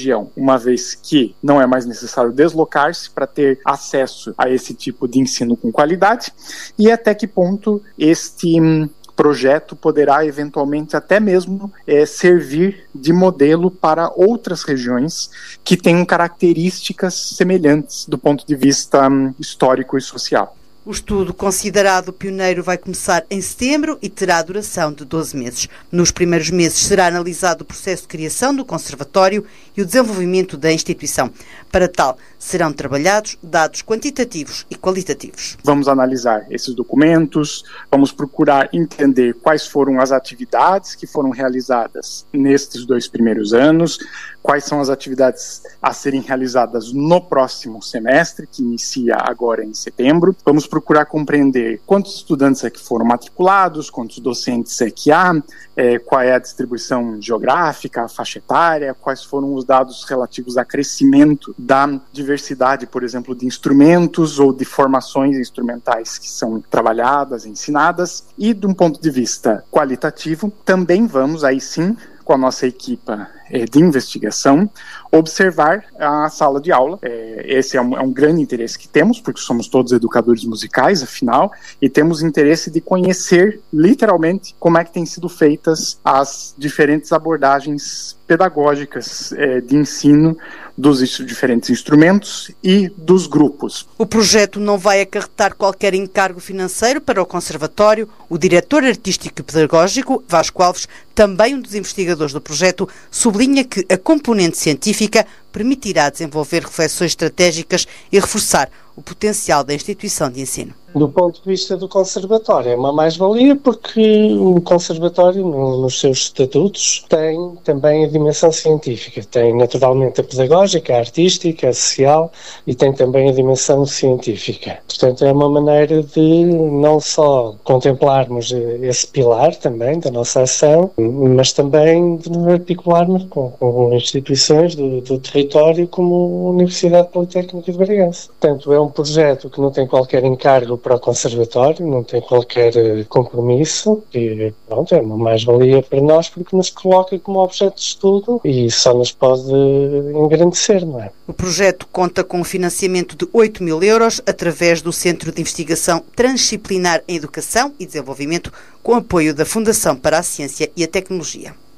região, uma vez que não é mais necessário deslocar-se para ter acesso a esse tipo de ensino com qualidade, e até que ponto este projeto poderá eventualmente até mesmo servir de modelo para outras regiões que tenham características semelhantes do ponto de vista histórico e social. O estudo, considerado pioneiro, vai começar em setembro e terá duração de 12 meses. Nos primeiros meses será analisado o processo de criação do Conservatório e o desenvolvimento da instituição. Para tal, serão trabalhados dados quantitativos e qualitativos. Vamos analisar esses documentos, vamos procurar entender quais foram as atividades que foram realizadas nestes 2 primeiros anos, quais são as atividades a serem realizadas no próximo semestre, que inicia agora em setembro. Vamos procurar compreender quantos estudantes é que foram matriculados, quantos docentes é que há, qual é a distribuição geográfica, a faixa etária, quais foram os dados relativos a crescimento da diversidade, por exemplo, de instrumentos ou de formações instrumentais que são trabalhadas, ensinadas. E, de um ponto de vista qualitativo, também vamos, aí sim, com a nossa equipa de investigação, observar a sala de aula. Esse é um grande interesse que temos, porque somos todos educadores musicais, afinal, e temos interesse de conhecer, literalmente, como é que têm sido feitas as diferentes abordagens pedagógicas de ensino dos diferentes instrumentos e dos grupos. O projeto não vai acarretar qualquer encargo financeiro para o Conservatório. O diretor artístico e pedagógico, Vasco Alves, também um dos investigadores do projeto, sublinha que a componente científica permitirá desenvolver reflexões estratégicas e reforçar o potencial da instituição de ensino. Do ponto de vista do Conservatório, é uma mais-valia porque o Conservatório, nos seus estatutos, tem também a dimensão científica. Tem, naturalmente, a pedagógica, a artística, a social e tem também a dimensão científica. Portanto, é uma maneira de não só contemplarmos esse pilar também da nossa ação, mas também de nos articularmos com instituições do território como a Universidade Politécnica de Bragança. Portanto, é um projeto que não tem qualquer encargo para o Conservatório, não tem qualquer compromisso e pronto, é uma mais-valia para nós porque nos coloca como objeto de estudo e só nos pode engrandecer, não é? O projeto conta com um financiamento de 8 mil euros através do Centro de Investigação Transdisciplinar em Educação e Desenvolvimento, com apoio da Fundação para a Ciência e a Tecnologia.